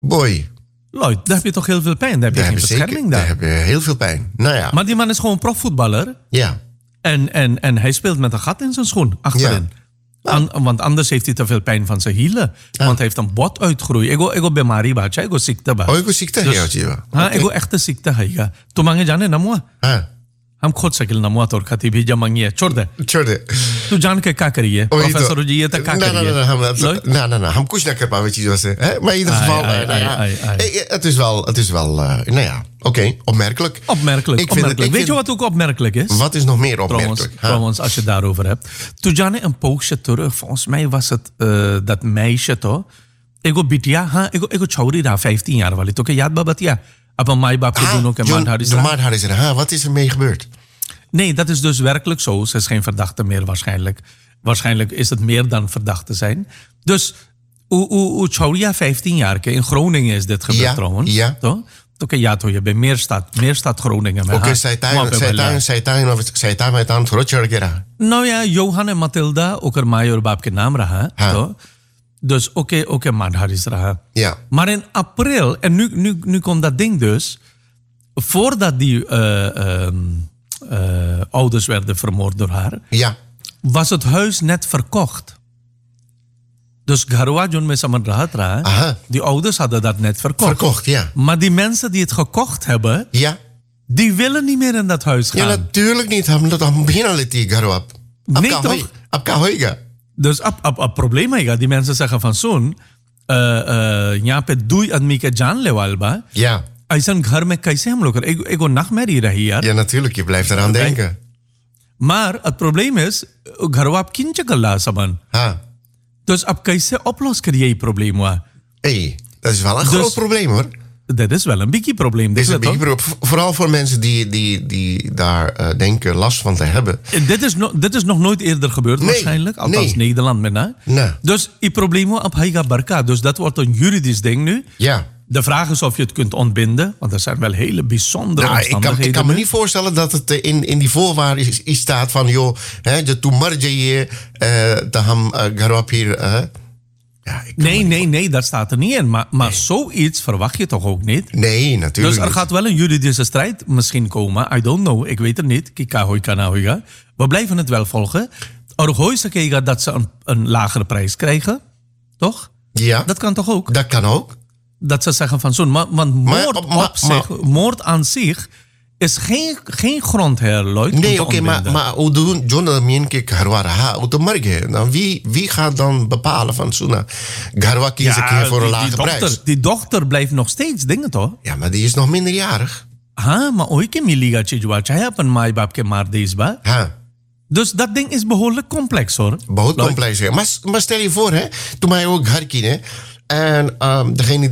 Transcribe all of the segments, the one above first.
Boy. Lloyd, daar heb je toch heel veel pijn? Daar heb je geen bescherming daar. Daar heb je heel veel pijn. Nou ja. Maar die man is gewoon profvoetballer. Ja. En hij speelt met een gat in zijn schoen, achterin. Ja. Want anders heeft hij te veel pijn van zijn hielen. Ja. Want hij heeft een botuitgroei. Ego bemari bacha, ego ziekte ba. Ego ziekte है जीवा. हाँ, ego echte ziekte है क्या? तो मांगे जाने ना मुआ? हाँ. हम खुद शकील ना मुआ तोड़ खाती भी जब मांगी है छोड़ दे. तू जान के क्या करिए? प्रोफेसर जी ये तक क्या करिए? ना हम कुछ ना कर पावे चीजों से. Maar in ieder geval, het is wel, nou ja. Oké, opmerkelijk. Weet je wat ook opmerkelijk is? Wat is nog meer opmerkelijk? Trouwens, als je het daarover hebt. Toen Janne een poosje terug, volgens mij was het dat meisje toch? Ego bitia, ego chauri daar 15 jaar wali. Toch yaad babatia. Op een maaibaap te doen ook een maandharis. Wat is er mee gebeurd? Nee, dat is dus werkelijk zo. Ze is geen verdachte meer waarschijnlijk. Waarschijnlijk is het meer dan verdachte zijn. Dus, Chauria 15 jaar. In Groningen is dit gebeurd trouwens. Ja. Toch? Oké, ja, toch, je bent Meerstad Groningen. Oké, zij met aan het Nou ja, Johan en Mathilda, ook er major baap ke naam raha. Dus oké, Madharis raha. Ja. Maar in april, en nu komt dat ding dus, voordat die ouders werden vermoord door haar, was het huis net verkocht. Dus Gharwa John met Saman Rahat Raha, die ouders hadden dat net verkocht. Ja. Maar die mensen die het gekocht hebben, die willen niet meer in dat huis gaan. Ja, natuurlijk niet. Hem beginnen die Gharwa. Nee toch? Dus het probleem is, die mensen zeggen van zo'n, यहाँ पे दुई आदमी के जान लेवाल बा. Ja. ऐसा घर में कैसे हम लोग एगो nachtmerrie रही यार. Ja, natuurlijk. Je blijft eraan denken. Maar het probleem is, घरवा आप किंच कल्ला सबन. Dus ab कैसे oplos कर ये probleem हुआ. Dat is wel een groot probleem hoor. Dat is wel een biggie probleem. Vooral voor mensen die daar denken last van te hebben. Dit is nog nooit eerder gebeurd waarschijnlijk. Althans Nederland met na. Nee. Dus die probleem op Haiga Barka. Dus dat wordt een juridisch ding nu. Ja. De vraag is of je het kunt ontbinden. Want er zijn wel hele bijzondere omstandigheden. Ik kan me niet voorstellen dat het in die voorwaarden is staat van joh, de toemarje te ham garop hier. Nee, dat staat er niet in. Maar zoiets verwacht je toch ook niet? Nee, natuurlijk Dus er gaat wel een juridische strijd misschien komen. I don't know, ik weet het niet. We blijven het wel volgen. Er dat ze een lagere prijs krijgen. Toch? Ja. Dat kan toch ook? Dat kan ook. Dat ze zeggen van zo'n... Want moord aan zich is geen grondheer, Lloyd. Nee, oké, maar hoe doen John Mienke Gharwa dan wie gaat dan bepalen van Suna? Gharwa kies een keer voor een lage prijs. Die dochter blijft nog steeds dingen, toch? Ja, maar die is nog minderjarig. Maar ooit ke miliga chijwa chahe apan maai baap ke maar dees ba. Dus dat ding is behoorlijk complex, hoor. Behoorlijk complex, ja. Maar stel je voor, hè, toen mij ook Harkin, en degene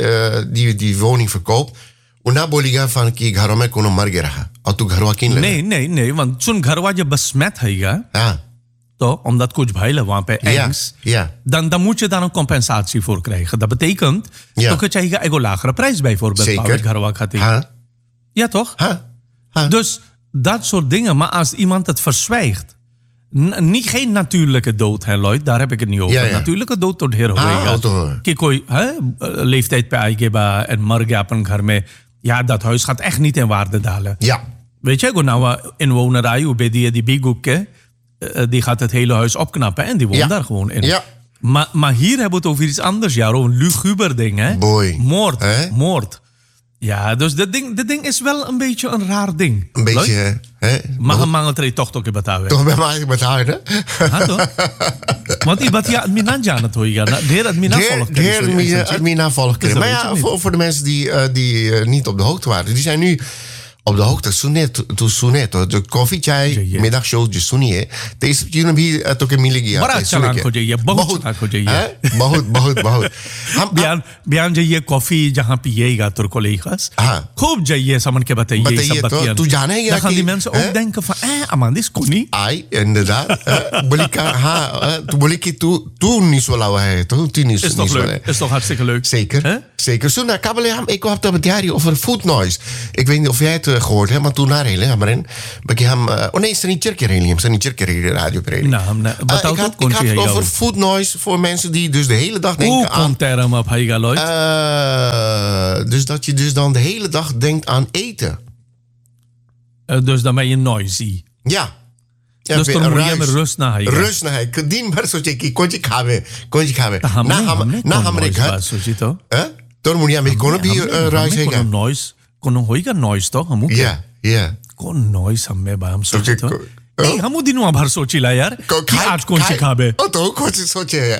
die woning verkoopt, una boliga van ki घरों में कोनो मर गया और तू घरवा किन ले नहीं want सुन घरवा जब besmet हैगा तो omdat कुछ भाई वहां पे eggs dan moet je daar een compensatie voor krijgen. Dat betekent toch dat je een lagere prijs bijvoorbeeld zeker घरवा खाती. Ja toch? Dus dat soort dingen. Maar als iemand het verzwijgt, geen natuurlijke dood, hè, Lloyd, daar heb ik het niet over. Natuurlijke dood tot heer hoega. Kijk, kooi leeftijd bij Aigeba en Marga op een घर में. Ja, dat huis gaat echt niet in waarde dalen. Ja. Weet je, nou inwonerij, hoe bij die Bigukke, die gaat het hele huis opknappen en die woont daar gewoon in. Ja. Maar hier hebben we het over iets anders, ja, een luguber ding, hè? Boy. Moord. Ja, dus dit ding is wel een beetje een raar ding. Een beetje, hè? Mag een mangeltree toch toch betalen? Toch bij mij betalen, hè? Ja, toch? Want iemand ja admina jana toch ja, de admina volg. De admina volg. Maar ja, voor de mensen die niet op de hoogte waren, die zijn nu op de hoogte. Sunet, de koffiechai, middagshow, de sunie. Deze jullie hier toch een miligi. Baraat chalan ko jaye, bahut chalan ko jaye. बहुत बयान जाइए कॉफी जहाँ पिएगा तुर collega's खूब जाइए समन के बताइए सब बतियान तू जाने या gaan die mensen ook denken van Amandis kon niet ai inderdaad bolika tu boliki tu niet zo lauw hij tu niet is toch leuk is toch hartstikke leuk zeker zo nou kabbelen ik heb het over food noise ik weet niet of jij het gehoord, hè? Maar toen naar hele, maar in. Nee, ze niet Tjerkerelium, ze niet Tjerkerelium radio prediken. Nou, ik had het over food noise voor mensen die dus de hele dag denken aan. Term op dus dat je dus dan de hele dag denkt aan eten. Dus dan ben je noisy. Ja. Dus dan moet je met rust naar je. Rust naar je. Kedien maar zo je konje kabe. Na hamrek hat. Toen moet je met kon op hier ruis heen. Kon noise. Kon hoiga noise toch? Ja. Kon noise हमें बाम सोचे तो नहीं हम दिनों भर सोचिला यार कि आज कौन सी खाबे तो कौन सी सोचे है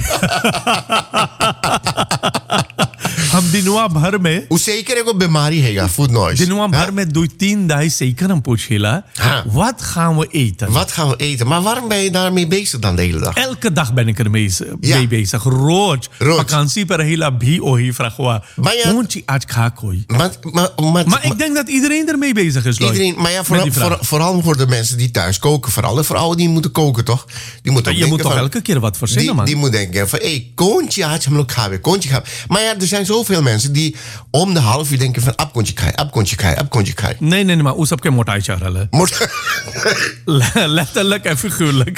हम दिनों भर में उसे एक को बीमारी हैगा फूड नॉइज दिनों भर में 2-3 dagen zeker हम पूछेला wat gaan we eten maar waarom ben je daarmee bezig dan de hele dag elke dag ben ik ermee bezig rood vakantie per hele bhi ohi vragwa कौन सी आज खा कोई maar ik denk dat iedereen ermee bezig is iedereen maar ja vooral voor de mensen die thuis koken vooral de vrouwen die moeten koken toch die moeten je moet toch elke keer wat verzinnen man die moet denken van कौन सी आज हम लोग खावे कौन सी खावे maar ja er zijn zoveel mensen die om de half uur denken van ab kontje khai. Nee, maar hoe सबके मोटाई चढ़ रहा है letterlijk en figuurlijk.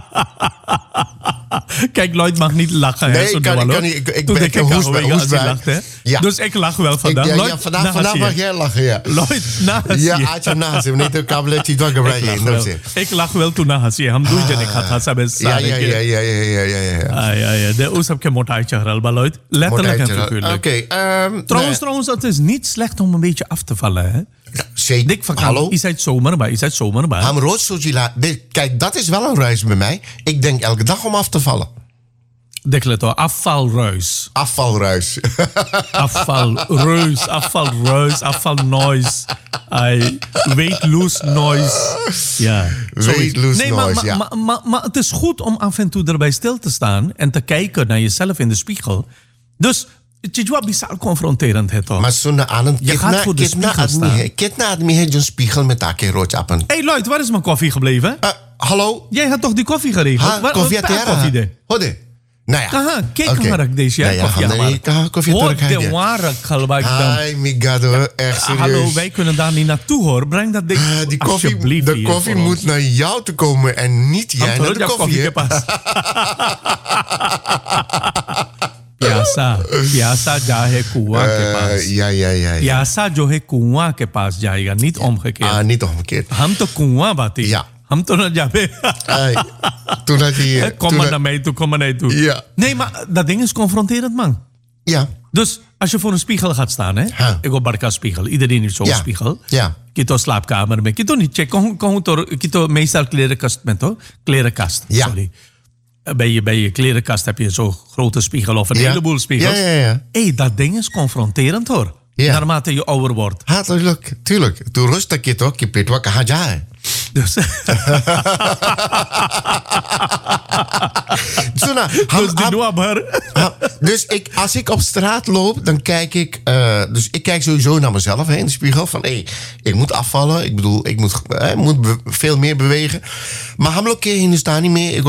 Kijk, Lloyd mag niet lachen. Nee, ik ben een hoest bij. Ja. Dus ik lach wel vandaag. Ja, vandaag mag jij lachen, ja. Lloyd, naast ja, आज हम नाच नहीं तो काबले चीज़ों का बड़ा ये नोट से. Ik lach wel toen na हंसी हम दूर जने खाता सब सारे ja. De hoe सबके मोटाई चढ़ रहा है Lloyd. Letterlijk en figuurlijk. Oké. Trouwens, het is niet slecht om een beetje af te vallen, hè? Zeker. Dik hallo? Is het zomer bij? Hamrood Sojila. Kijk, dat is wel een ruis bij mij. Ik denk elke dag om af te vallen. Dekleto, afvalruis. Afvalruis. Afvalnoise. Weight loose noise. Ja. Weight loose noise, ja. Maar het is goed om af en toe erbij stil te staan en te kijken naar jezelf in de spiegel. Dus het is wel bizar confronterend, hè, toch? Maar zo'n aan je gaat voor de spiegel staan. Kitna admi heeft een spiegel met takke rood appen. Hey Lloyd, waar is mijn koffie gebleven? Hallo? Jij had toch die koffie geregeld? Koffie de. Hode. Nou ja. Aha, kijk maar deze jij koffie terug. Hoor de ware kalbak dan. Ai, migado, echt serieus. Hallo, wij kunnen daar niet naartoe hoor. Breng dat ding alsjeblieft. De koffie moet naar jou te komen en niet jij naar de koffie. प्यासा जा है कुआं के पास प्यासा जो है कुआं के पास जाएगा niet omgekeerd niet omgekeerd हम तो कुआं बाती हम तो ना जावे toen had hij kom maar naar mij toe ja. Nee maar dat ding is confronterend man ja dus als je voor een spiegel gaat staan hè ik op barca spiegel iedereen heeft zo'n spiegel ja kito slaapkamer met kito niet check kito meestal klerenkast met hoor klerenkast sorry bij je klerenkast heb je zo'n grote spiegel of een heleboel spiegels. Ja. Hey, dat ding is confronterend hoor. Ja. Naarmate je ouder wordt. Ja, tuurlijk. Toen rustig je toch, je weet wat je gaat. Dus dus als ik op straat loop, dan kijk ik... dus ik kijk sowieso naar mezelf in de spiegel. Van, ik moet afvallen. Ik bedoel, ik moet veel meer bewegen. Maar hamlo ke Hindustani mee.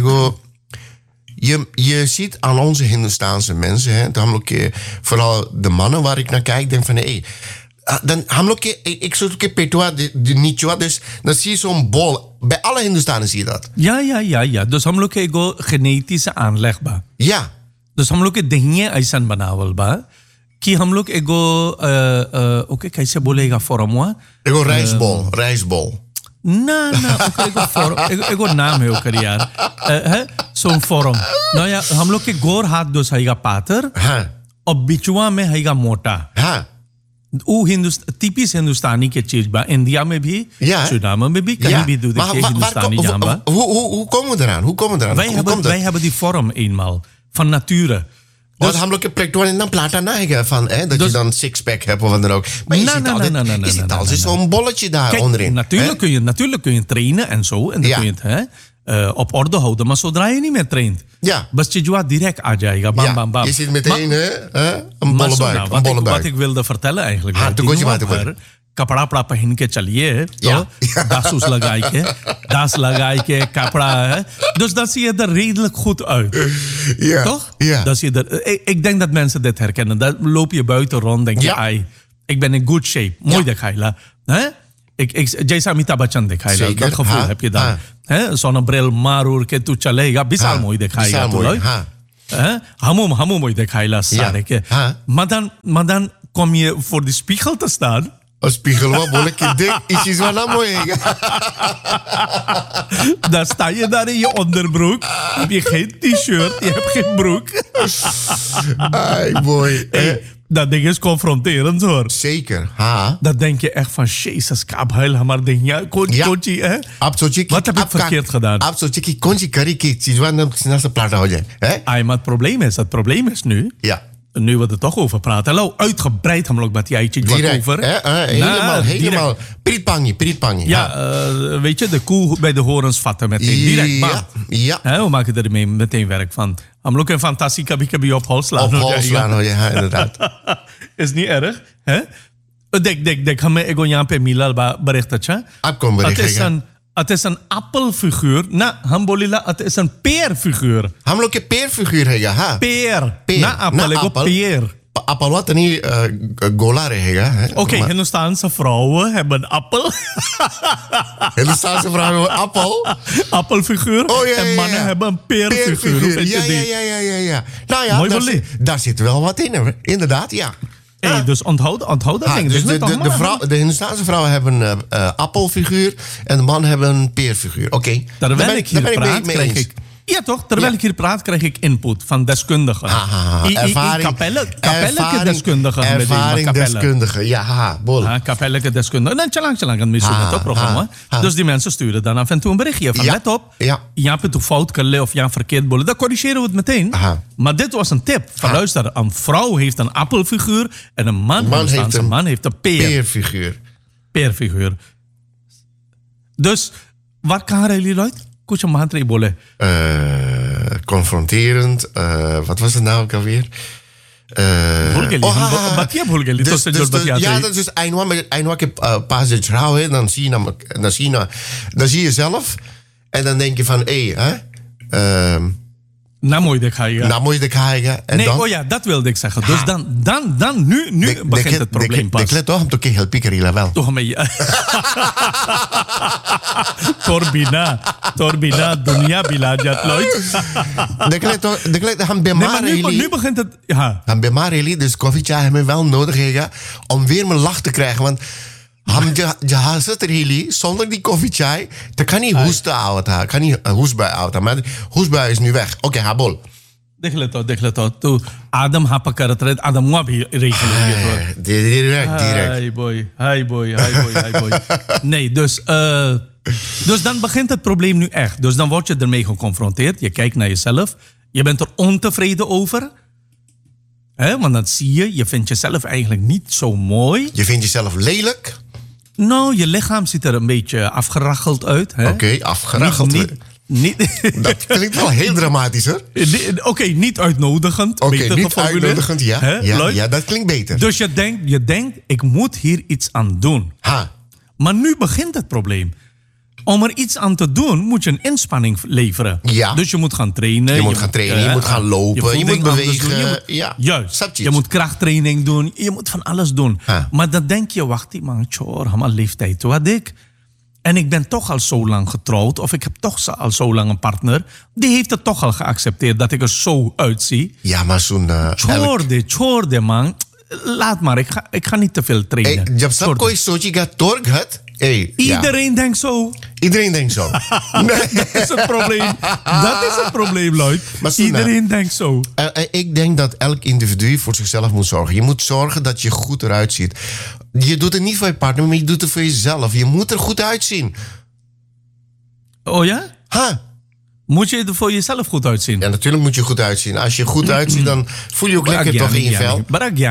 Je ziet aan onze Hindustaanse mensen, hè, vooral de mannen waar ik naar kijk, denk van dan ik zoek een petwa de nichwa, dus dan zie je zo'n bol. Bij alle Hindustanen zie je dat. Ja. Dus हम लोग के एगो genetische aanleg बा. Ja. Dus हम लोग के दहिए ऐसन बनावल बा कि हम लोग एगो ओके कैसे बोलेगा फॉर्मुआ एगो rijstbol. ना एगो नाम है ओकर यार सोम फॉर्म ना या हम लोग के गोर हाथ दो सहीगा पातर और बिचुआ में हैगा मोटा वो टिपिस हिंदुस्तानी के चीज बा इंडिया में भी सुदामा में भी कहीं भी दूध के हिंदुस्तानी जहां बा hoe komen we eraan wij hebben die vorm eenmaal van nature. Dus हम लोग के प्रेक्टिकल इतना प्लाटा ना है van dat je dan six-pack hebt of wat dan ook. Maar je ziet altijd zo'n bolletje daar onderin. Natuurlijk kun je trainen en zo. En dan kun je het op orde houden. Maar zodra je niet meer traint, bas chijwa direct आ जाएगा. Bam, bam. Je zit meteen een bolle buik. Wat ik wilde vertellen eigenlijk. कपड़ा पड़ा पहन के चलिए तो दासूस लगाई के कपड़ा है dus dat zie je er redelijk goed uit toch? Dat zie je er, ik denk dat mensen dit herkennen. Dan loop je buiten rond denk je ai Ik ben in good shape. Mooi dekhaila. Jaisa Amitabh Bachchan dekhaila. Dat gevoel heb je dan. Zonnebril, marur, ke tu chalega. Bisal mooi dekhaila. Hamum mooi dekhaila. Maar dan kom je voor de spiegel te staan. Een spiegel, wat bolek je dik, is iets wat mooi. Dan sta je daar in je onderbroek. Heb je geen t-shirt, je hebt geen broek. Ai, mooi. Dat ding is confronterend, hoor. Zeker. Dan denk je echt van, jezus, kabhuil, maar ding, ja, konji, hè? Wat heb ik verkeerd gedaan? Absoluut, konji kariki, is wat dan snel plaatsen houden. Maar het probleem is nu. Ja. Nu we er toch over praten. Hallo, uitgebreid hem ook met jij over. Helemaal. Prietpangi. Ja, weet je, de koe bij de horens vatten meteen. Direct, bam. Ja. We maken er meteen werk van. Hem ook een fantastisch kabi op hol slaan. Op hol slaan, ja, inderdaad. Is niet erg, hè? Dek, ga me egonjaan per milal berichtetje. Het is een appelfiguur. Hambolila, het is een peerfiguur. Hamloke peerfiguur, ja. Peer. Na appel, peer. Appel wat er niet golare, ja. Oké, Hindoestaanse vrouwen hebben een appel. Hindoestaanse vrouwen hebben een appel? Appelfiguur. Oh, ja, en mannen hebben een peerfiguur. Ja. Nou ja, daar zit wel wat in, inderdaad, ja. Dus onthoud dat ding. Dus de Hindoestaanse vrouwen hebben een appelfiguur en de man hebben een peerfiguur. Oké. Terwijl ik hier praat, krijg ik... Ja, toch? Terwijl ik hier praat, krijg ik input van deskundigen. Kapelleke deskundigen. Ervaringsdeskundigen, ja, bol. Kapelleke deskundigen. En tjalang het mis met dat programma. Dus die mensen sturen dan af en toe een berichtje van let op. Je hebt het fout kunnen of je hebt verkeerd bollen. Dan corrigeren we het meteen. Maar dit was een tip. Van luister, een vrouw heeft een appelfiguur en een man heeft een peerfiguur. Dus, waar kan jullie uit? Kuch maatregelen bollen. Confronterend. Wat was het nou ook alweer? Ja, dat is dus eindelijk een paar z'n trouwen. Dan zie je zelf. En dan denk je van, Nou moet je kijken. Nee, dan? Dat wilde ik zeggen. Dus dan nu begint het probleem pas. Ik let toch, om te heel pikkerila wel. Toch een beetje. Torbina, dunia biladjat nooit. Ik let hem bij nu begint het. Ja. Hem bij Marili, dus koffietje hebben we wel nodig om weer mijn lach te krijgen, want je zit er heel zonder die koffiechai. Dan kan niet hoesten houden. Kan niet hoestbui houden. Maar de hoestbui is nu weg. Oké, habol. Dekhle to. Adam hapakarat. Adam wabi regelen. Direct. Hi boy. Nee, dus dan begint het probleem nu echt. Dus dan word je ermee geconfronteerd. Je kijkt naar jezelf. Je bent er ontevreden over. Want dan zie je vindt jezelf eigenlijk niet zo mooi. Je vindt jezelf lelijk. Nou, je lichaam ziet er een beetje afgeraggeld uit. Oké, afgeraggeld. Dat klinkt wel heel dramatisch, hoor. Oké, niet uitnodigend. Oké, niet uitnodigend, ja, dat klinkt beter. Dus je denkt, ik moet hier iets aan doen. Maar nu begint het probleem. Om er iets aan te doen, moet je een inspanning leveren. Ja. Dus je moet gaan trainen. Je moet gaan lopen, je moet bewegen. Juist. Je moet krachttraining doen. Je moet van alles doen. Maar dan denk je, wacht, man, helemaal leeftijd. Wat ik? En ik ben toch al zo lang getrouwd. Of ik heb toch al zo lang een partner. Die heeft het toch al geaccepteerd dat ik er zo uitzie. Ja, maar zo'n... Chorde, man. Laat maar, ik ga niet te veel trainen. Iedereen denkt zo. Iedereen denkt zo. Dat is het probleem. Dat is het probleem, Lloyd. Iedereen denkt zo. Ik denk dat elk individu voor zichzelf moet zorgen. Je moet zorgen dat je goed eruit ziet. Je doet het niet voor je partner, maar je doet het voor jezelf. Je moet er goed uitzien. Oh ja? Moet je er voor jezelf goed uitzien? Ja, natuurlijk moet je goed uitzien. Als je goed uitziet, dan voel je ook lekker toch in je vel.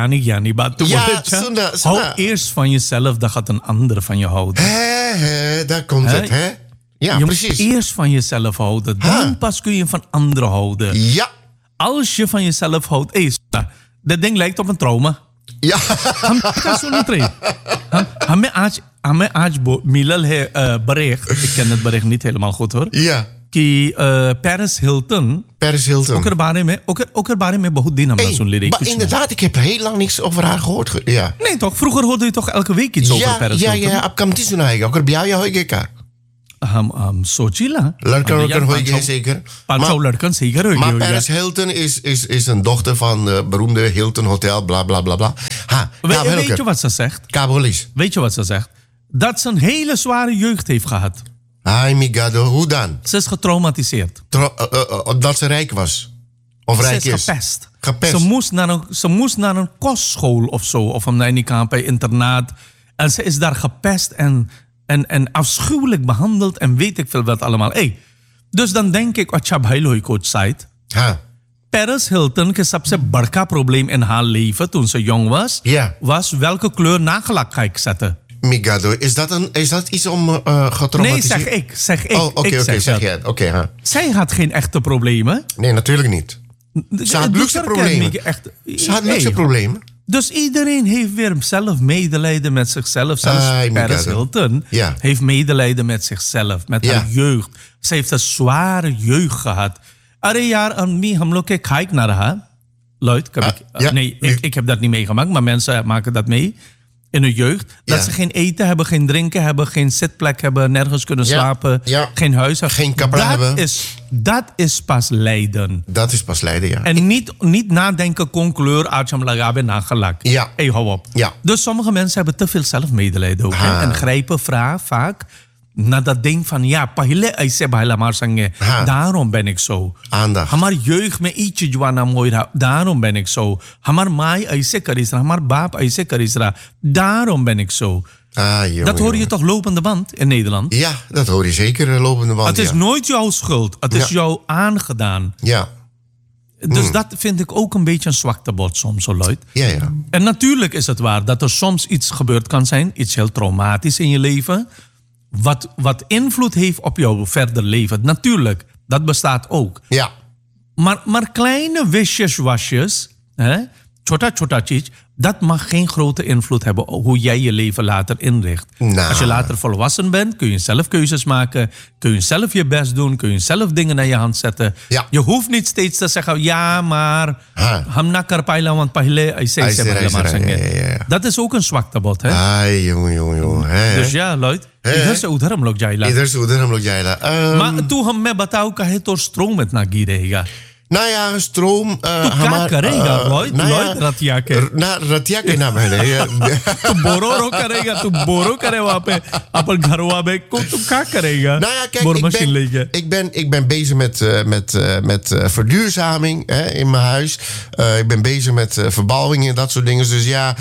Hou eerst van jezelf, dan gaat een ander van je houden. Daar komt het, hè? Ja, je precies. Moet eerst van jezelf houden. Dan pas kun je van anderen houden. Ja. Als je van jezelf houdt... dat ding lijkt op een trauma. Ja. Milal bericht. Ik ken het bericht niet helemaal goed, hoor. Ja. कि Paris Hilton. Ook er बारे में बहुत दिन हमने सुन ली. Maar inderdaad, ik heb heel lang niks over haar gehoord. Ja. Nee, toch? Vroeger hoorde je toch elke week iets over Paris Hilton? Ja, ab kam ती सुनाएगा. अगर ब्याह या होएगा क्या? हम सोचिला. लड़कन होएगा zeker. 500 लड़कन zeker होएगा. Maar Paris Hilton is een dochter van de beroemde Hilton Hotel, bla bla bla bla. Weet je wat ze zegt? Kabolis. Weet je wat ze zegt? Dat ze een hele zware jeugd heeft gehad. Ay, migado, hoe dan? Ze is getraumatiseerd. Dat ze rijk was. Of rijk is. Ze is gepest. Ze moest naar een kostschool of zo. Of naar een kamp, internaat. En ze is daar gepest en afschuwelijk behandeld. En weet ik veel wat allemaal. Dus dan denk ik, wat Chabhailoi coach zei. Paris Hilton, que सबसे बड़का probleem in haar leven toen ze jong was, was welke kleur nagellak ga ik zetten. Migado, is dat iets om getraumatiseerd? Nee, zeg ik. Oké, zeg jij het. Okay. Zij had geen echte problemen. Nee, natuurlijk niet. Ze had luxe problemen. Ze had luxe problemen. Dus iedereen heeft weer zelf medelijden met zichzelf. Zelfs Paris Hilton heeft medelijden met zichzelf, met haar jeugd. Ze heeft een zware jeugd gehad. Arre jaar, हम लोग के खाइक ना रहा. Lloyd, nee, ik heb dat niet meegemaakt, maar mensen maken dat mee. In hun jeugd. Dat ze geen eten hebben, geen drinken hebben, geen zitplek hebben, nergens kunnen slapen, geen huis hebben. Geen kapra hebben. Dat is pas lijden. Dat is pas lijden, ja. En niet nadenken, concleur, Acham Lagabe, nagelak. Ja. Hou op. Ja. Dus sommige mensen hebben te veel zelfmedelijden ook. En grijpen vaak naar dat ding van, pahle aise bhaila maar sange. Daarom ben ik zo. Aandacht. Hamar jeugd में iets jwana mooi. Daarom ben ik zo. Hamar maai aise karisra. Hamar baap aise karisra. Daarom ben ik zo. Dat hoor je toch lopende band in Nederland? Ja, dat hoor je zeker lopende band. Het is nooit jouw schuld. Het is jou aangedaan. Ja. Dus dat vind ik ook een beetje een zwaktebod soms, zo Lloyd. Ja. En natuurlijk is het waar dat er soms iets gebeurd kan zijn. Iets heel traumatisch in je leven. Wat invloed heeft op jouw verder leven. Natuurlijk, dat bestaat ook. Ja. Maar kleine wasjes, chota cheech, dat mag geen grote invloed hebben op hoe jij je leven later inricht. Nou. Als je later volwassen bent, kun je zelf keuzes maken. Kun je zelf je best doen. Kun je zelf dingen naar je hand zetten. Ja. Je hoeft niet steeds te zeggen, ja, maar hamna kar paila want pahle aise maar. Dat is ook een zwaktebod, hè? Ay, jongen. Dus ja, Lloyd. इधर से उधर हम लोग जाएगा. Maar तू हमें बताओ काहे तो स्ट्रोम इतना गिरेगा. Nou ja, stroom. तू क्या करेगा, Lloyd? Lloyd रतिया के. रतिया के नाम है. तू बोरो करेगा. तू बोरो करे वहाँ पे अपन घरवा में को तू क्या करेगा? Nou ja, kijk, ik ben bezig met verduurzaming in mijn huis. Ik ben bezig met verbouwing en dat soort dingen. Dus ja,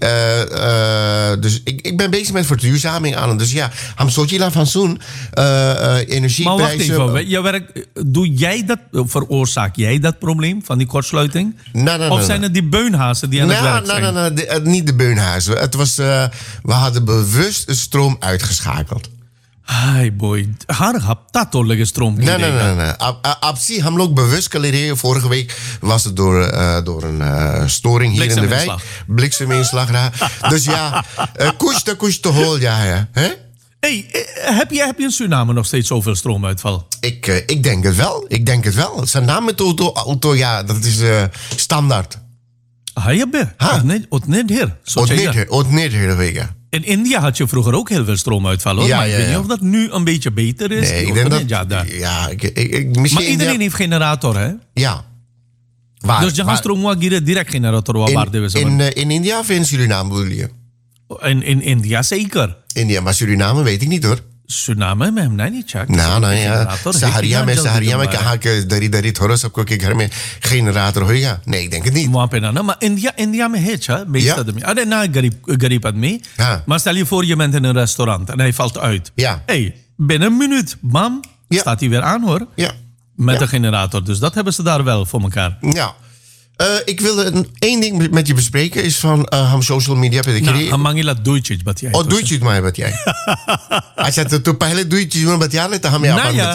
dus ik ben bezig met verduurzaming aan. Dus ja, ham sojila van zoen energieprijzen. Maar wacht even, doe jij dat, veroorzaak jij dat probleem van die kortsluiting? Of zijn het die beunhazen die aan het werk zijn? Nee, niet de beunhazen. Het was, we hadden bewust de stroom uitgeschakeld. Hi boy, harap dat oorlijke stroom. Nee. Absi, ham log bewust kaleren. Vorige week was het door een storing hier in de wijk. Blikseminslag. Dus ja, koest te hol, ja. Hè? Hey, heb je in Suriname nog steeds zoveel stroomuitval? Ik denk het wel. Suriname auto, ja, dat is standaard. In India had je vroeger ook heel veel stroomuitval, hoor. Maar ik weet niet of dat nu een beetje beter is. Nee, ik denk dat... Maar iedereen heeft generator, hè? Ja. Dus je gaat stroom direct generator. In India of in Suriname bedoel je? In India zeker. India, maar Suriname weet ik niet, hoor. Suriname में हमने नहीं check. सहारिया में कहा कि दरी थोड़ा सबको के घर में generator होगा. Nee, ik denk het niet. वहाँ पे ना maar India में है cha meeste आदमी. अरे ना गरीब आदमी. Maar stel je voor je bent in een restaurant en hij valt uit. Ja. Hey, binnen een minuut, bam, staat hij weer aan, hoor. Ja. Met een generator. Dus dat hebben ze daar wel voor elkaar. Ja. Ik wilde één ding met je bespreken. Is van ham social media. Hamangila doetje wat jij. Doetje maar wat jij. Als je het to pehle doetje maar wat jij let ham ja.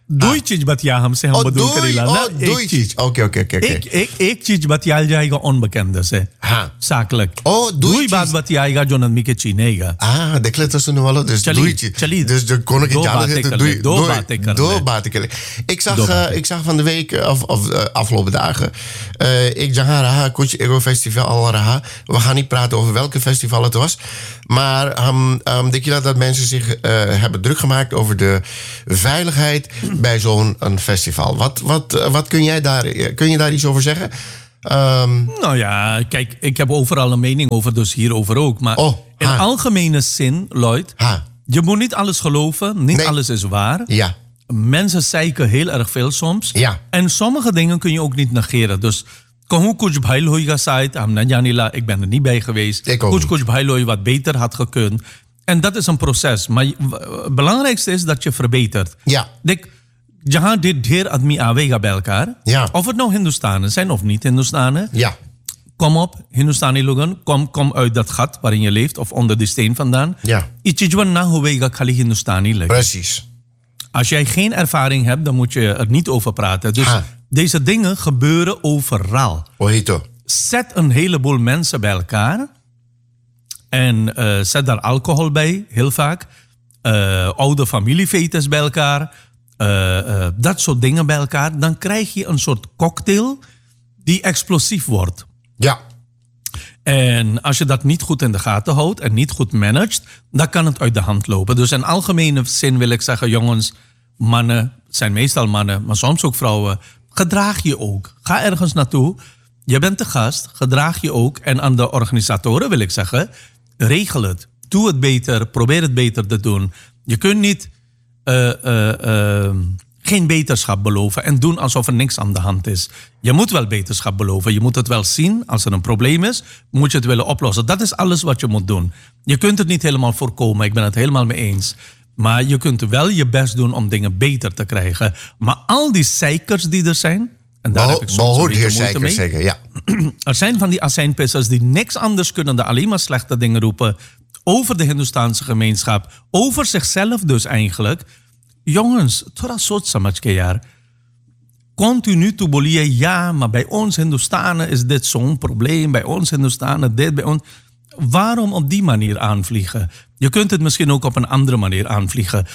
Doi चीज बतिया हमसे हम बदूल करेला ना एक चीज ओके एक चीज बतियाल जाएगा onbekende से zakelijk doi बात बतियाएगा जो नदमी के चीनेगा देख ले तो सुनने वालों dus doi चलिए dus de koning की जादू है तो दो बातें करें ik zag van de week of afgelopen dagen ik जहाँ रहा कुछ एगो festival al रहा we gaan niet praten over welke festival het was maar denk je dat mensen zich hebben druk gemaakt over de veiligheid bij zo'n een festival. Wat kun je daar iets over zeggen? Nou ja, kijk, ik heb overal een mening over, dus hierover ook. Maar in algemene zin, Lloyd, je moet niet alles geloven, niet alles is waar. Ja. Mensen zeiken heel erg veel soms. Ja. En sommige dingen kun je ook niet negeren. Dus kuch bhail hoiga site, ik ben er niet bij geweest. Kuch bhail hoi wat beter had gekund. En dat is een proces. Maar het belangrijkste is dat je verbetert. Ja. Jahan dit dheer admi avega bij elkaar. Ja. Of het nou Hindustanen zijn of niet Hindustanen. Ja. Kom op, Hindustani logan. Kom uit dat gat waarin je leeft. Of onder die steen vandaan. Ja. Ichijwan na hovega khali Hindustani liggen. Precies. Als jij geen ervaring hebt, dan moet je er niet over praten. Dus deze dingen gebeuren overal. Ojito. Zet een heleboel mensen bij elkaar. En zet daar alcohol bij, heel vaak. Oude familiefetes bij elkaar. Dat soort dingen bij elkaar. Dan krijg je een soort cocktail die explosief wordt. Ja. En als je dat niet goed in de gaten houdt en niet goed managt, dan kan het uit de hand lopen. Dus in algemene zin wil ik zeggen, jongens, mannen, zijn meestal mannen, maar soms ook vrouwen. Gedraag je ook. Ga ergens naartoe. Je bent de gast, gedraag je ook. En aan de organisatoren wil ik zeggen, regel het. Doe het beter, probeer het beter te doen. Je kunt niet geen beterschap beloven en doen alsof er niks aan de hand is. Je moet wel beterschap beloven. Je moet het wel zien. Als er een probleem is, moet je het willen oplossen. Dat is alles wat je moet doen. Je kunt het niet helemaal voorkomen. Ik ben het helemaal mee eens. Maar je kunt wel je best doen om dingen beter te krijgen. Maar al die zeikers die er zijn, en daar heb ik soms een beetje moeite mee. Zeker, ja. Er zijn van die azijnpissers die niks anders kunnen dan alleen maar slechte dingen roepen over de Hindoestaanse gemeenschap, over zichzelf dus eigenlijk. Jongens, thoda soch samajh ke yaar. Continu te bolie, ja, maar bij ons Hindoestanen is dit zo'n probleem. Bij ons Hindoestanen dit, bij ons. Waarom op die manier aanvliegen? Je kunt het misschien ook op een andere manier aanvliegen.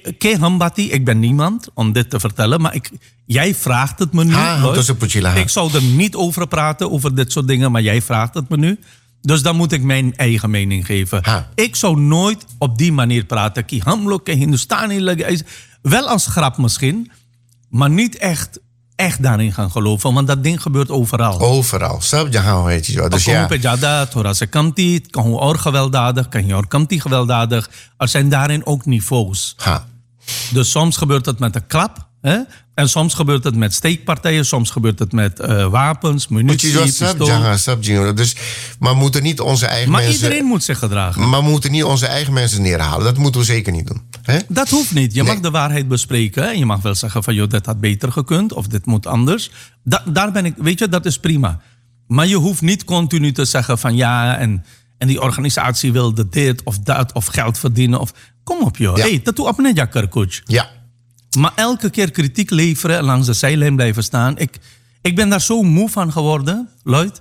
Ik ben niemand om dit te vertellen, maar jij vraagt het me nu. Ik zou er niet over praten, over dit soort dingen, maar jij vraagt het me nu. Dus dan moet ik mijn eigen mening geven. Ik zou nooit op die manier praten. Ki hamlo ke Hindustani. Wel als grap misschien, maar niet echt daarin gaan geloven. Want dat ding gebeurt overal. Overal. Dus ja. Thora se kamti, kan hoe or gewelddadig, kan je or kamti gewelddadig. Er zijn daarin ook niveaus. Dus soms gebeurt het met een klap. Hè? En soms gebeurt het met steekpartijen, soms gebeurt het met wapens, munitie, pistool. Dus, maar we moeten niet onze eigen maar mensen... Maar iedereen moet zich gedragen. Maar we moeten niet onze eigen mensen neerhalen. Dat moeten we zeker niet doen. Hè? Dat hoeft niet. Je mag de waarheid bespreken. En je mag wel zeggen van, joh, dit had beter gekund. Of dit moet anders. Daar ben ik, weet je, dat is prima. Maar je hoeft niet continu te zeggen van, ja, en die organisatie wilde dit of dat, of geld verdienen. Of, kom op, joh. Ja. Hey, dat doe op een jakker, coach. Ja. Maar elke keer kritiek leveren en langs de zijlijn blijven staan. Ik ben daar zo moe van geworden, Lloyd.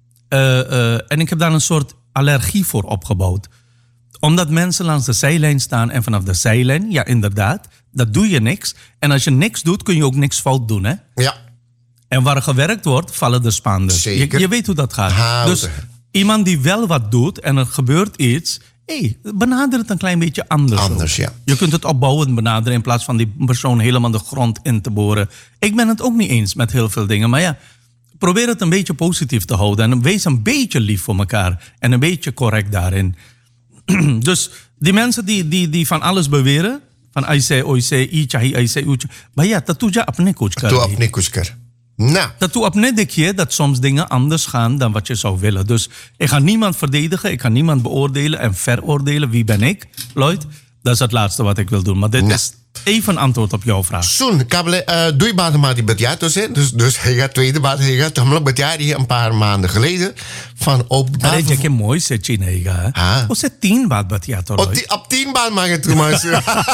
En ik heb daar een soort allergie voor opgebouwd. Omdat mensen langs de zijlijn staan en vanaf de zijlijn, ja inderdaad, dat doe je niks. En als je niks doet, kun je ook niks fout doen, hè? Ja. En waar gewerkt wordt, vallen de spaanders. Je weet hoe dat gaat. Dus iemand die wel wat doet en er gebeurt iets, benader het een klein beetje anders. Ja. Je kunt het opbouwend benaderen in plaats van die persoon helemaal de grond in te boren. Ik ben het ook niet eens met heel veel dingen. Maar ja, probeer het een beetje positief te houden. En wees een beetje lief voor elkaar. En een beetje correct daarin. Dus die mensen die van alles beweren. Van aise, oise, ichahi, aise, ucha. Maar ja, dat doe je apne kuch kar. Doe apne kuch kar. Nou. Dat doe apne dekje dat soms dingen anders gaan dan wat je zou willen. Dus ik ga niemand verdedigen. Ik ga niemand beoordelen en veroordelen. Wie ben ik, Lloyd? Dat is het laatste wat ik wil doen. Maar dit is Even antwoord op jouw vraag. Soon, kabele, doe je baat maar die bedjaar tussen. Dus hij gaat tweede baat, hij gaat tamelijk bedjaar die een paar maanden geleden van openbaar. Dat is je mooi zet je nega. Of zet 10 baat bedjaar toch? Op 10 baat mag het toen maar.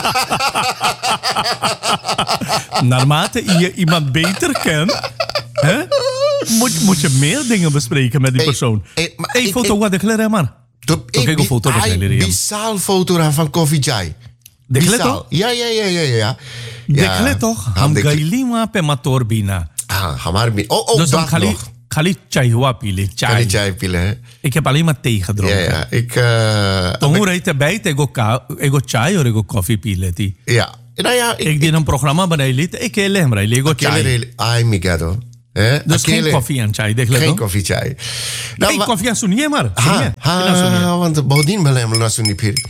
Naarmate je iemand beter kent, moet je meer dingen bespreken met die persoon. Foto wat ik leer maar. Ik een foto bizar foto van Koffie Chai. De kleto? Ja. De kleto, ham gailima pe matorbina. Hamar bin. Dus dan Kali chai hua pile. Chai pile. Ik heb alleen maar thee gedronken. Ja. Ik hoe reed erbij? Ego chai of ego koffie pile ti. Ja. Nou ja, ik deed een programma bij liet. Ik heb hem rijden. Ego chai. Ai migado. Dus geen koffie en chai. Geen koffie chai. Hey, koffie en sunie maar. Want bovendien ben ik naar sunie piri.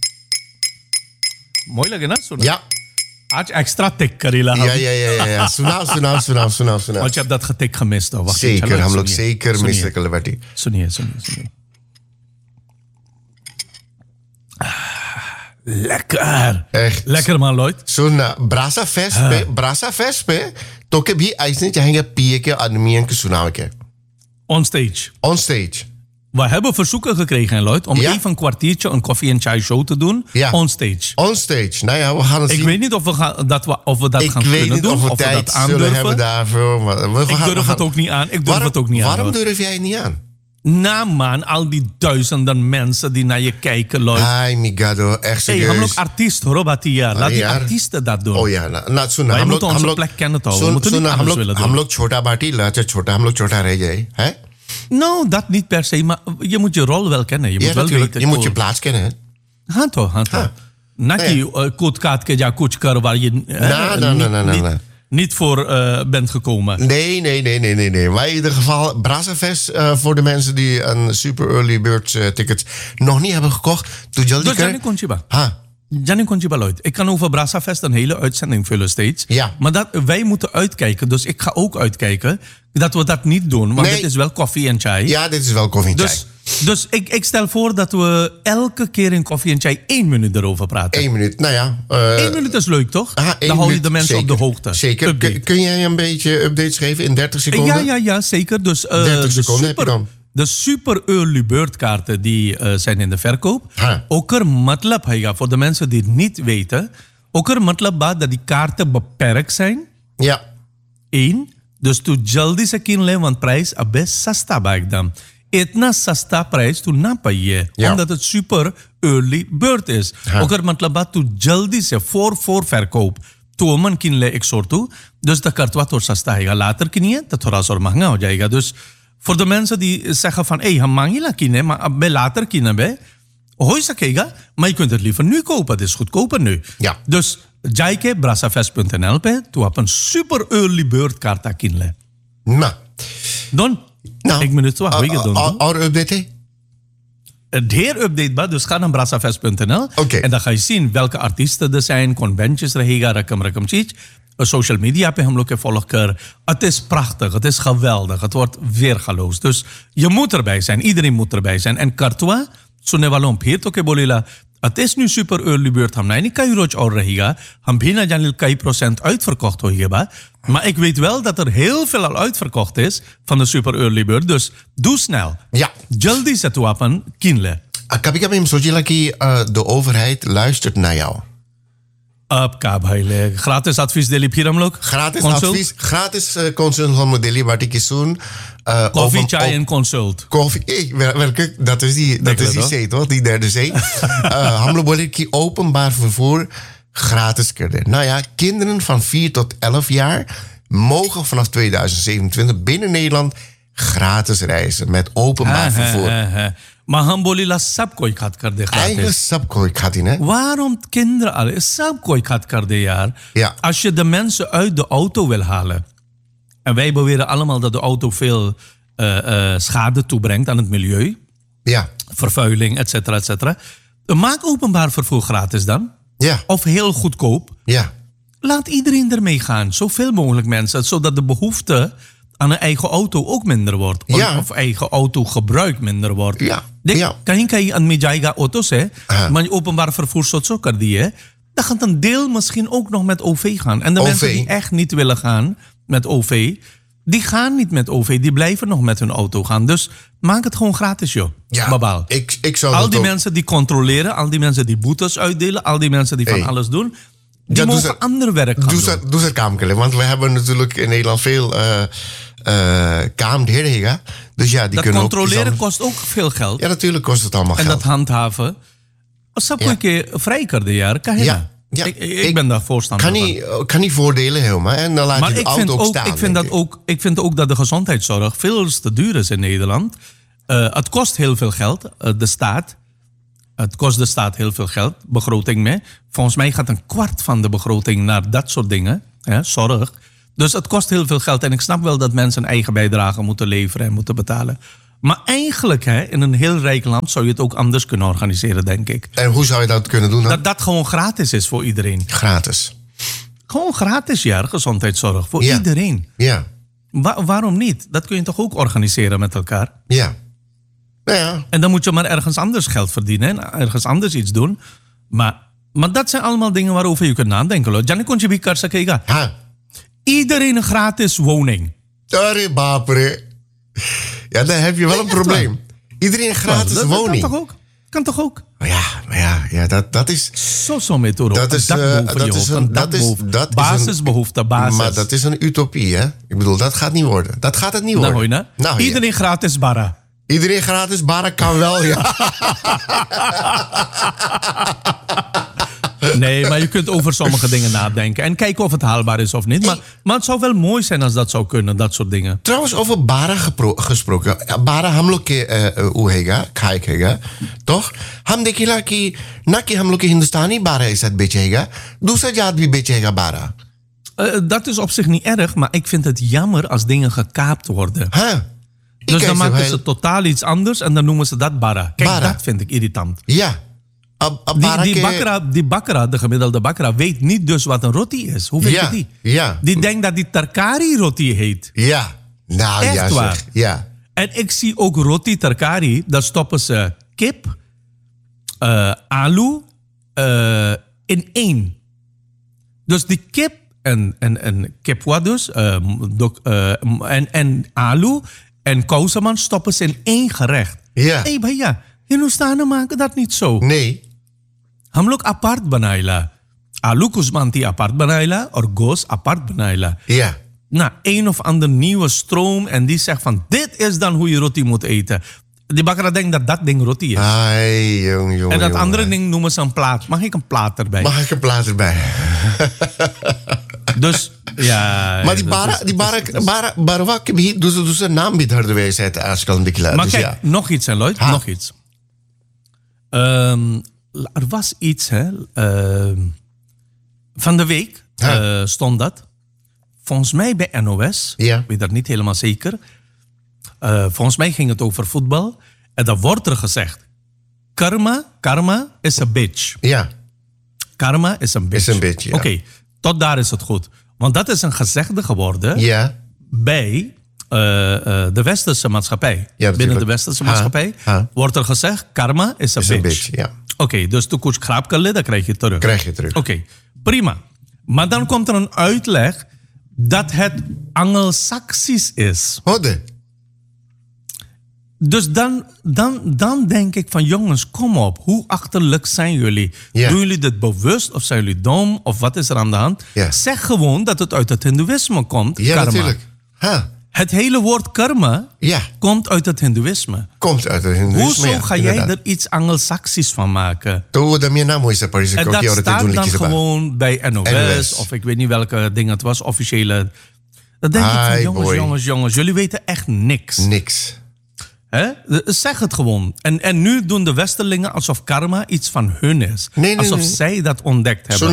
Mooi lagi na sunie. Ja. Had je extra tik karila. Ja. Sunav. Want je hebt dat getik gemist. Zeker, hem ook zeker misselijk werd hij. Sunie. Lekker. Echt. Lekker man, Lloyd. Zo'n brasa vespe. Toke bi eisen je hangen pieke admien ke sunaweke. On stage. We hebben verzoeken gekregen, Lloyd, om even een kwartiertje een koffie en chai show te doen. Ja. On stage. Nou ja, we gaan het zien. Ik weet niet of we dat gaan kunnen doen. Of we tijd zullen hebben daarvoor. Ik durf het ook niet aan. Waarom durf jij het niet aan? Nou man, al die duizenden mensen die naar je kijken, Lloyd. Ai, migado, echt serieus. Hey, hamlok artiest, Robatia. Laat die artiesten dat doen. Oh ja, wij moeten onze plek kennen toch. We moeten niet anders willen doen. Hamlok chota bati, laat je chota, hamlok chota rejay. Hè? Nou, dat niet per se, maar je moet je rol wel kennen. Je moet wel weten. Je moet je plaats kennen, hè? Han toch. Naki kootkaat ke ja koetskar waar je niet voor bent gekomen. Nee. Maar in ieder geval, Brazzafest voor de mensen die een super early bird ticket nog niet hebben gekocht. Dus Janne Conchiba. Janne Conchiba, Lloyd. Ik kan over Brazzafest een hele uitzending vullen steeds. Ja. Maar wij moeten uitkijken. Dus ik ga ook uitkijken dat we dat niet doen. Want dit is wel koffie en chai. Ja, dit is wel koffie en chai. Dus ik stel voor dat we elke keer in koffie en chai 1 minuut erover praten. 1 minuut, nou ja. 1 minuut is leuk, toch? Dan hou je de mensen op de hoogte. Zeker. Kun jij een beetje updates geven in 30 seconden? Ja, zeker. Dus 30 seconden heb je dan. De super early bird kaarten die zijn in de verkoop. Ook er matlab है voor de mensen die het niet weten. Ook er matlab dat die kaarten beperkt zijn. Ja. 1. Dus tu jaldi se kinle want prijs abe sasta ba ekdam. Itna sasta prijs tu na paye. Omdat het super early bird is. Ook er matlab tu jaldi se voor verkoop. Tu man kinle ek sortu. Dus de kartwa to sasta है later kiniye dat थोड़ा सा महंगा हो जाएगा. Dus voor de mensen die zeggen van, हम मांगी ला किने, maar abbe later kine be, hoy sakega, maar je kunt het liever nu kopen. Het is goedkoper nu. Ja. Dus jaike brassafest.nl pe, tu hebt een super early bird kaarta kinle. Nou. Don, ik minuut zo, hoe je doen? Oude update? Het update ba, dus ga naar brassafest.nl. En dan ga je zien welke artiesten er zijn, conventions रहेगा, rakam cheech. Social media pe हम लोग के follow कर. Het is prachtig, het is geweldig, het wordt weergaloos. Dus je moet erbij zijn, iedereen moet erbij zijn. En Kartwa, सुनने वालों फिर तो के बोलेला, het is nu super early bird, हम नहीं कई रोज और रहेगा, हम भी ना जाने कई % uitverkocht होगा. Maar ik weet wel dat er heel veel al uitverkocht is van de super early bird, dus doe snel. Ja. Jaldi se tu upon kinle. Kami सोचिला कि de overheid luistert naar jou. आपका भाई ले gratis advies deli फिर हम लोग gratis consult हम deli बाटी की सुन koffie chai en consult koffie welke dat is die C toch die derde C हम लोग बोले कि openbaar vervoer gratis kerde. Nou ja, kinderen van 4 tot 11 jaar mogen vanaf 2027 binnen Nederland gratis reizen met openbaar vervoer. Maar हम बोलीला सब कोई खात कर दे eigenlijk सब कोई खाती ने. Waarom kinderen alle सब कोई खात कर दे यार? Ja. Als je de mensen uit de auto wil halen. En wij beweren allemaal dat de auto veel schade toebrengt aan het milieu. Ja. Vervuiling, et cetera. Maak openbaar vervoer gratis dan. Ja. Of heel goedkoop. Ja. Laat iedereen ermee gaan. Zoveel mogelijk mensen. Zodat de behoefte aan een eigen auto ook minder wordt. Of eigen autogebruik minder wordt. Ja. Kहीं कहीं आदमी जाएगा ऑटो से मैं openbaar vervoer सोचो कर दिए dan gaat een deel misschien ook nog met OV gaan. En de mensen die echt niet willen gaan met OV, die gaan niet met OV. Die blijven nog met hun auto gaan. Dus maak het gewoon gratis, joh. Ja, Babaal. Ik zou al die mensen die controleren, al die mensen die boetes uitdelen, al die mensen die van alles doen, die mogen ander werk gaan doen. Doe ze kamerkelen. Want we hebben natuurlijk in Nederland veel kamerheren. Dus ja, die dat kunnen controleren kost ook veel geld. Ja, natuurlijk kost het allemaal geld. En dat handhaven. Snap je een keer vrijker de jaren? Kan je ja. Ik ben daar voorstander van. Kan niet voordelen helemaal. En dan laat je de auto ook staan. Ik vind ook dat de gezondheidszorg veel te duur is in Nederland. Het kost heel veel geld. De staat. Het kost de staat heel veel geld. Begroting mee. Volgens mij gaat een kwart van de begroting naar dat soort dingen. Zorg. Dus het kost heel veel geld. En ik snap wel dat mensen een eigen bijdrage moeten leveren en moeten betalen. Maar eigenlijk, in een heel rijk land zou je het ook anders kunnen organiseren, denk ik. En hoe zou je dat kunnen doen dan? Dat dat gewoon gratis is voor iedereen. Gratis? Gewoon gratis, gezondheidszorg. Voor iedereen. Ja. Waarom niet? Dat kun je toch ook organiseren met elkaar? Ja. Nou ja. En dan moet je maar ergens anders geld verdienen en ergens anders iets doen. Maar dat zijn allemaal dingen waarover je kunt nadenken. Janne kon je bikarsa kijken. Iedereen een gratis woning. Sorry, bapere. Ja, dan heb je wel een probleem. Waar? Iedereen een gratis woning. Kan toch ook? Ja, dat is... Zo met dat is basisbehoefte, basis. Maar dat is een utopie, hè? Ik bedoel, dat gaat niet worden. Dat gaat het niet worden. Iedereen gratis bara. Iedereen gratis bara kan wel, ja. Nee, maar je kunt over sommige dingen nadenken. En kijken of het haalbaar is of niet. Maar het zou wel mooi zijn als dat zou kunnen, dat soort dingen. Trouwens, over bara gesproken. Bara hamlo ke uhega, khaikega. Toch? Ham dekila ki naki hamlo ke Hindustani bara is het bechega. Doesa jaat wie bechega bara. Dat is op zich niet erg, maar ik vind het jammer als dingen gekaapt worden. Dus dan maken ze totaal iets anders en dan noemen ze dat bara. Kijk, dat vind ik irritant. Ja. Die bakkera, de gemiddelde bakkera, weet niet dus wat een roti is. Hoe weet je die? Ja. Die denkt dat die terkari roti heet. Ja. Nou, echt waar. Zeg. Ja. En ik zie ook roti terkari, daar stoppen ze kip, alu in één. Dus die kip en kipwa dus, en alu en kousaman stoppen ze in één gerecht. Ja. Hey bhaiya, Hindustanen maken dat niet zo. Nee. हम लोग apart बनाइला आलू कुसमांती apart बनाइला और गोस apart बनाइला. Ja. Nou, een of ander nieuwe stroom en die zegt van dit is dan hoe je roti moet eten. Die bakker denkt dat dat ding roti is. Ai, jong. En dat andere ding noemen ze een plaat. Mag ik een plaat erbij? Dus ja. Maar die bara wat doe ze naam bij de wijsheid aanskallen de klaar. Maar dus kijk, nog iets, hè, Lloyd, nog iets. Er was iets, hè. Van de week stond dat. Volgens mij bij NOS. Ja. Ik weet dat niet helemaal zeker. Volgens mij ging het over voetbal. En dan wordt er gezegd: karma is a bitch. Ja. Karma is een bitch. Ja. Oké, tot daar is het goed. Want dat is een gezegde geworden bij de westerse maatschappij. Ja, binnen de westerse maatschappij wordt er gezegd: karma is a bitch. Ja. Oké, dus toen koets graapkallen, dan krijg je het terug. Oké, prima. Maar dan komt er een uitleg dat het Angelsaksisch is. Hode. Dus dan denk ik van jongens, kom op. Hoe achterlijk zijn jullie? Ja. Doen jullie dit bewust of zijn jullie dom? Of wat is er aan de hand? Ja. Zeg gewoon dat het uit het Hindoeïsme komt. Ja, karma. natuurlijk. Het hele woord karma komt uit het Hindoeïsme. Hoezo ga jij er iets Angelsaksisch van maken? En dat staat dan gewoon bij NOS. Of ik weet niet welke dingen het was, officiële. Dan denk ik van jongens, jullie weten echt niks. Hè? Zeg het gewoon. En nu doen de Westerlingen alsof karma iets van hun is. Alsof zij dat ontdekt hebben.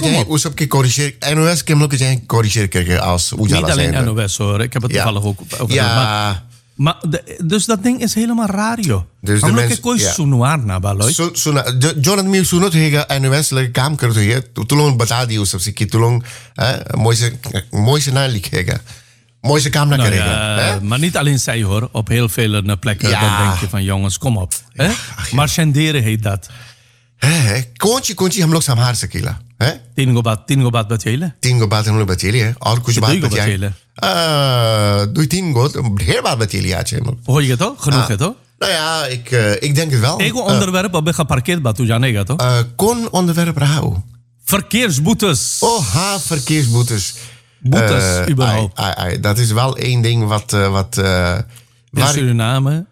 Niet alleen NOS hoor. Ik heb het toevallig ook over. Ja. Maar dus dat ding is helemaal raar, joh. Dus de mensen... Jonathan Mir sunut hega NOS lege काम करते हैं तुलों बता दी उस सबसे कि तुलों मोई से ना लिखेगा. Mooiste kamer krijgen. Maar niet alleen zij hoor. Op heel veel plekken dan denk je van jongens, kom op. Hè? Marchanderen heet dat. कौन सी हम लोग संभाल सकेला है? 3 गो बात बचेले। 3 गो बात हम लोग बचेली है और कुछ बात बचेले। 2-3 गो ढेर बात बचेली आज हम लोग। Hoor je het toch? Genoeg het toch? Nou ja, ik denk het wel. Ik onderwerp heb ik geparkeerd bij Toejanega toch? Kon onderwerp rauw. Verkeersboetes. Oh, verkeersboetes. Boetes, überhaupt. Dat is wel één ding wat... in Suriname,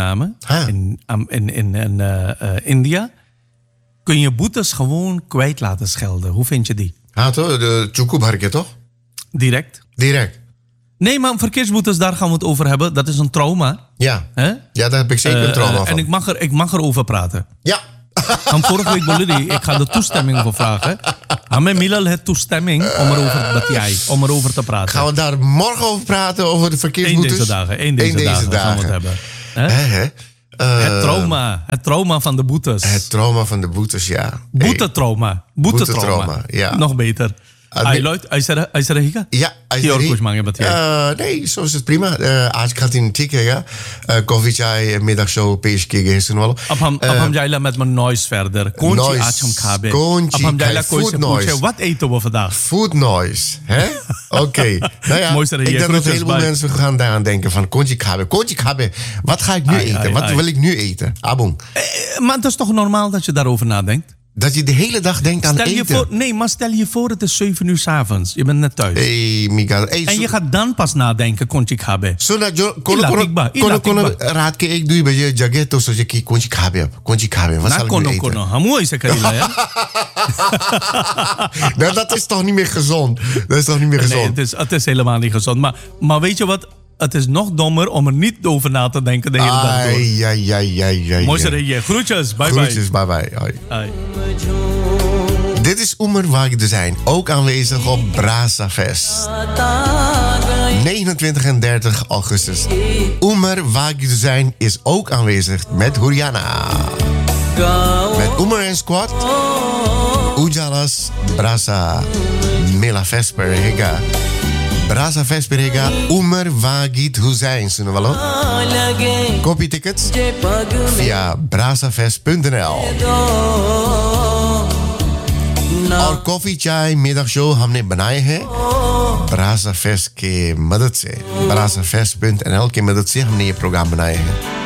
in India, kun je boetes gewoon kwijt laten schelden. Hoe vind je die? Toch? De Chukubharke, toch? Direct. Nee, maar verkeersboetes, daar gaan we het over hebben. Dat is een trauma. Ja, ja daar heb ik zeker een trauma van. En ik mag erover praten. Ja. Van vorige week Bolivie, ik ga de toestemming voor vragen. Hame Milal het toestemming om erover te praten. Gaan we daar morgen over praten, over de verkeersboetes? Eén deze dagen gaan we het hebben. Het trauma van de boetes. Het trauma van de boetes, ja. Boetetrauma, ja. Nog beter. ऐसा रहेगा? या और कुछ मांगे बताइए। नहीं, zo is het prima. आज खाती ठीक है। कॉफी चाय middagshow पेश किए गए सुन वालों। अब हम जाइला met mijn noise verder. Kontje आज हम खाबे। अब हम जाइला कोई से पूछे wat eten we vandaag? Food noise, hè? Oké. Nou ja, ik denk dat heel veel mensen gaan daaraan denken van kontje खाबे. Wat ga ik nu eten? Wat wil ik nu eten? Abong. Maar het is toch normaal dat je daarover nadenkt? Dat je de hele dag denkt aan eten. Maar stel je voor, het is 7 uur 's avonds. Je bent net thuis. En je gaat dan pas nadenken, konchi khabe. रात के 1-2 बजे जगह तो सोचे कि कौन सी खाबे अब कौन सी खाबे wat zal ik nu eten? हम ऐसे करेला यार. Dat is toch niet meer gezond. Nee, het is helemaal niet gezond. Maar weet je wat? Het is nog dommer om er niet over na te denken de hele dag door. Mooi zeg je. Groetjes, bye. Hoi. Dit is Oemer Wagide zijn, ook aanwezig op Brasa Fest. 29 en 30 augustus. Oemer Wagide zijn is ook aanwezig met Huriana. Met Oemer en Squad. Ujalas Brasa Mela Vesperega. Brasa Vesperega, Oemer Wagid Hussein. Copy tickets via brazafest.nl. और कॉफी चाय मिडग शो हमने बनाए हैं ब्रासा फेस्ट के मदद से, ब्रासा फेस्ट.nl की मदद से हमने ये प्रोग्राम बनाए हैं।